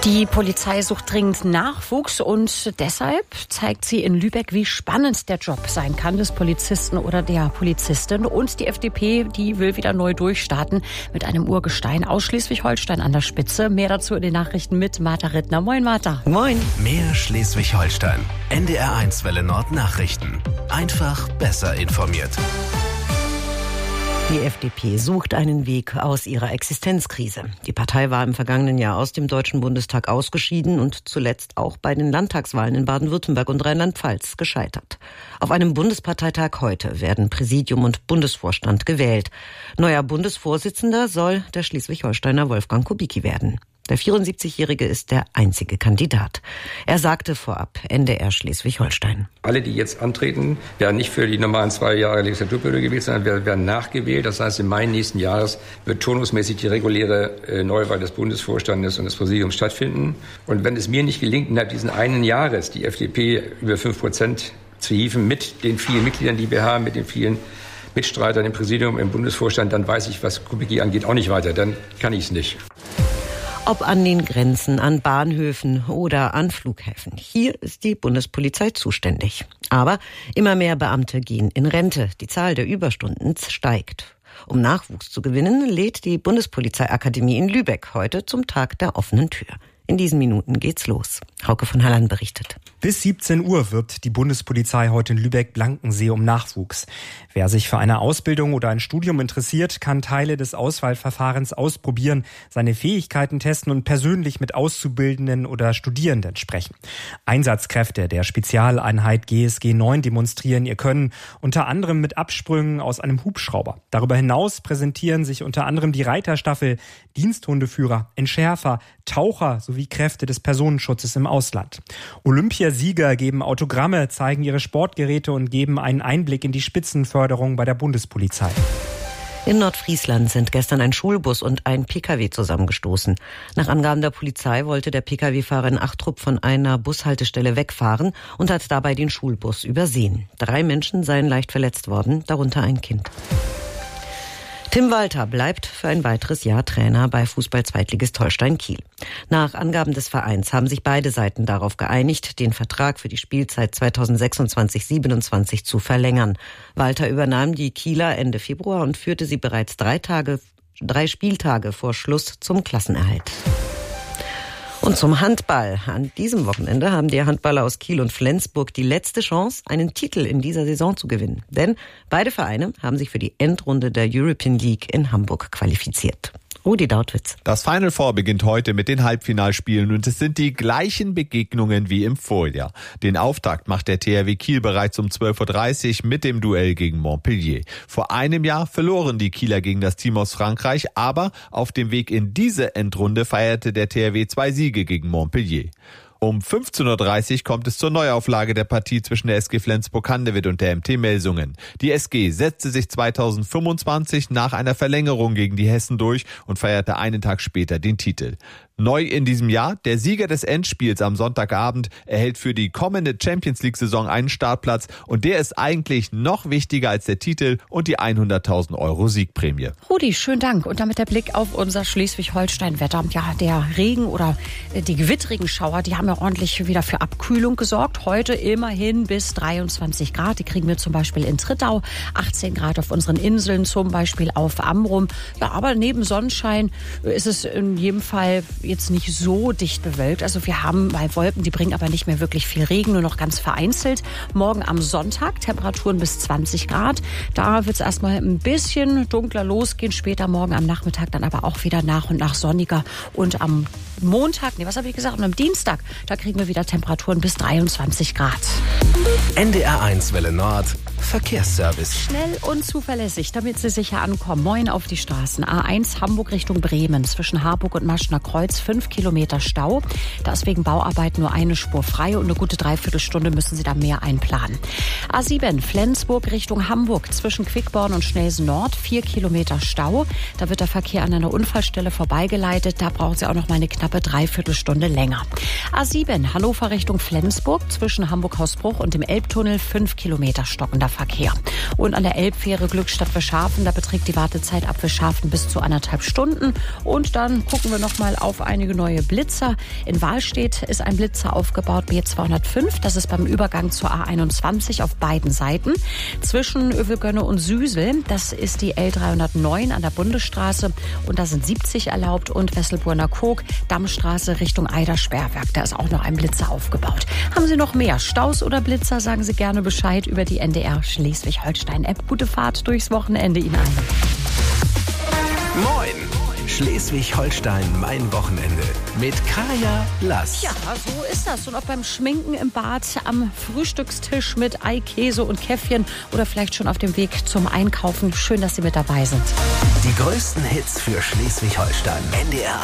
Die Polizei sucht dringend Nachwuchs und deshalb zeigt sie in Lübeck, wie spannend der Job sein kann des Polizisten oder der Polizistin. Und die FDP, die will wieder neu durchstarten mit einem Urgestein aus Schleswig-Holstein an der Spitze. Mehr dazu in den Nachrichten mit Martha Rittner. Moin, Martha. Moin. Mehr Schleswig-Holstein. NDR1 Welle Nord Nachrichten. Einfach besser informiert. Die FDP sucht einen Weg aus ihrer Existenzkrise. Die Partei war im vergangenen Jahr aus dem Deutschen Bundestag ausgeschieden und zuletzt auch bei den Landtagswahlen in Baden-Württemberg und Rheinland-Pfalz gescheitert. Auf einem Bundesparteitag heute werden Präsidium und Bundesvorstand gewählt. Neuer Bundesvorsitzender soll der Schleswig-Holsteiner Wolfgang Kubicki werden. Der 74-Jährige ist der einzige Kandidat. Er sagte vorab, NDR Schleswig-Holstein. Alle, die jetzt antreten, werden nicht für die normalen 2 Jahre Legislaturperiode gewählt, sondern werden nachgewählt. Das heißt, im Mai nächsten Jahres wird turnusmäßig die reguläre Neuwahl des Bundesvorstandes und des Präsidiums stattfinden. Und wenn es mir nicht gelingt, innerhalb diesen einen Jahres die FDP über 5% zu hieven, mit den vielen Mitgliedern, die wir haben, mit den vielen Mitstreitern im Präsidium, im Bundesvorstand, dann weiß ich, was Kubicki angeht, auch nicht weiter. Dann kann ich es nicht. Ob an den Grenzen, an Bahnhöfen oder an Flughäfen. Hier ist die Bundespolizei zuständig. Aber immer mehr Beamte gehen in Rente. Die Zahl der Überstunden steigt. Um Nachwuchs zu gewinnen, lädt die Bundespolizeiakademie in Lübeck heute zum Tag der offenen Tür. In diesen Minuten geht's los. Hauke von Halland berichtet. Bis 17 Uhr wirbt die Bundespolizei heute in Lübeck-Blankensee um Nachwuchs. Wer sich für eine Ausbildung oder ein Studium interessiert, kann Teile des Auswahlverfahrens ausprobieren, seine Fähigkeiten testen und persönlich mit Auszubildenden oder Studierenden sprechen. Einsatzkräfte der Spezialeinheit GSG 9 demonstrieren ihr Können, unter anderem mit Absprüngen aus einem Hubschrauber. Darüber hinaus präsentieren sich unter anderem die Reiterstaffel, Diensthundeführer, Entschärfer, Taucher sowie Kräfte des Personenschutzes im Ausland. Olympiasieger geben Autogramme, zeigen ihre Sportgeräte und geben einen Einblick in die Spitzenförderung bei der Bundespolizei. In Nordfriesland sind gestern ein Schulbus und ein Pkw zusammengestoßen. Nach Angaben der Polizei wollte der Pkw-Fahrer in Achtrup von einer Bushaltestelle wegfahren und hat dabei den Schulbus übersehen. 3 Menschen seien leicht verletzt worden, darunter ein Kind. Tim Walter bleibt für ein weiteres Jahr Trainer bei Fußball-Zweitligist Holstein Kiel. Nach Angaben des Vereins haben sich beide Seiten darauf geeinigt, den Vertrag für die Spielzeit 2026/27 zu verlängern. Walter übernahm die Kieler Ende Februar und führte sie bereits 3 Spieltage vor Schluss zum Klassenerhalt. Und zum Handball. An diesem Wochenende haben die Handballer aus Kiel und Flensburg die letzte Chance, einen Titel in dieser Saison zu gewinnen. Denn beide Vereine haben sich für die Endrunde der European League in Hamburg qualifiziert. Rudi Dautwitz. Das Final Four beginnt heute mit den Halbfinalspielen und es sind die gleichen Begegnungen wie im Vorjahr. Den Auftakt macht der THW Kiel bereits um 12:30 Uhr mit dem Duell gegen Montpellier. Vor einem Jahr verloren die Kieler gegen das Team aus Frankreich, aber auf dem Weg in diese Endrunde feierte der THW 2 Siege gegen Montpellier. Um 15:30 Uhr kommt es zur Neuauflage der Partie zwischen der SG Flensburg-Handewitt und der MT Melsungen. Die SG setzte sich 2025 nach einer Verlängerung gegen die Hessen durch und feierte einen Tag später den Titel. Neu in diesem Jahr, der Sieger des Endspiels am Sonntagabend erhält für die kommende Champions-League-Saison einen Startplatz und der ist eigentlich noch wichtiger als der Titel und die 100.000 € Siegprämie. Rudi, schönen Dank. Und damit der Blick auf unser Schleswig-Holstein-Wetter. Ja, der Regen oder die gewittrigen Schauer, die haben ja ordentlich wieder für Abkühlung gesorgt. Heute immerhin bis 23 Grad. Die kriegen wir zum Beispiel in Trittau, 18 Grad auf unseren Inseln, zum Beispiel auf Amrum. Ja, aber neben Sonnenschein ist es in jedem Fall jetzt nicht so dicht bewölkt. Also wir haben mal Wolken, die bringen aber nicht mehr wirklich viel Regen, nur noch ganz vereinzelt. Morgen am Sonntag Temperaturen bis 20 Grad. Da wird es erstmal ein bisschen dunkler losgehen. Später morgen am Nachmittag dann aber auch wieder nach und nach sonniger. Und am Montag, und am Dienstag, da kriegen wir wieder Temperaturen bis 23 Grad. NDR1 Welle Nord Verkehrsservice. Schnell und zuverlässig, damit Sie sicher ankommen. Moin auf die Straßen. A1 Hamburg Richtung Bremen. Zwischen Harburg und Maschner Kreuz 5 Kilometer Stau. Da ist wegen Bauarbeit nur eine Spur frei und eine gute Dreiviertelstunde müssen Sie da mehr einplanen. A7 Flensburg Richtung Hamburg. Zwischen Quickborn und Schnelsen Nord 4 Kilometer Stau. Da wird der Verkehr an einer Unfallstelle vorbeigeleitet. Da brauchen Sie auch noch mal eine knappe Dreiviertelstunde länger. A7 Hannover Richtung Flensburg. Zwischen Hamburg-Hausbruch und dem Elbtunnel 5 Kilometer stockender Güterverkehr. Und an der Elbfähre Glückstadt-Wischhafen, da beträgt die Wartezeit ab Wischhafen bis zu 1,5 Stunden. Und dann gucken wir noch mal auf einige neue Blitzer. In Wahlstedt ist ein Blitzer aufgebaut, B205. Das ist beim Übergang zur A21 auf beiden Seiten. Zwischen Övelgönne und Süsel, das ist die L309 an der Bundesstraße. Und da sind 70 erlaubt. Und Wesselburner Koog, Dammstraße Richtung Eider-Sperrwerk. Da ist auch noch ein Blitzer aufgebaut. Haben Sie noch mehr Staus oder Blitzer? Sagen Sie gerne Bescheid über die NDR Schleswig-Holstein-App. Gute Fahrt durchs Wochenende Ihnen allen. Moin! Schleswig-Holstein, mein Wochenende. Mit Kaya Lass. Ja, so ist das. Und ob beim Schminken im Bad, am Frühstückstisch mit Ei, Käse und Käffchen oder vielleicht schon auf dem Weg zum Einkaufen. Schön, dass Sie mit dabei sind. Die größten Hits für Schleswig-Holstein. NDR